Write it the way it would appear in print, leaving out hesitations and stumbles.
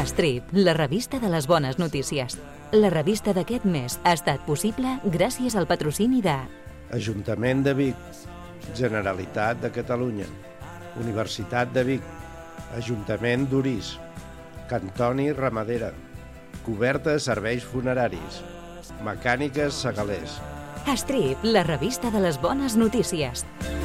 Strip, la revista de les bones notícies. La revista d'aquest mes ha estat possible gràcies al patrocini de Ajuntament de Vic, Generalitat de Catalunya, Universitat de Vic, Ajuntament d'Orís, Cantoni Ramadera, Coberta Serveis Funeraris, Mecàniques Segalers. Strip, la revista de les bones notícies.